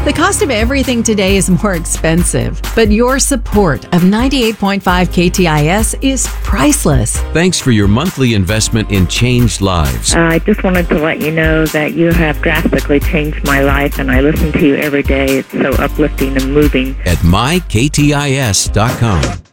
The cost of everything today is more expensive, but your support of 98.5 KTIS is priceless. Thanks for your monthly investment in changed lives. I just wanted to let you know that you have drastically changed my life, and I listen to you every day. It's so uplifting and moving. At myktis.com.